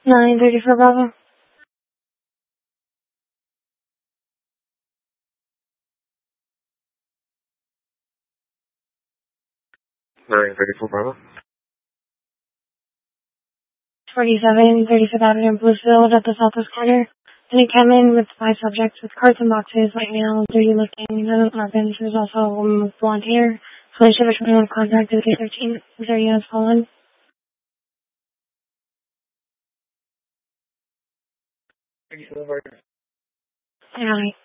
934 Bravo. 934 Bravo. 47 35th Avenue in Bluefield at the southwest corner. And he came in with 5 subjects with carts and boxes, light mail, dirty looking, no weapons. There's also a woman with blonde hair. Felicia, which one contact is K13. Is there a fallen? Yeah.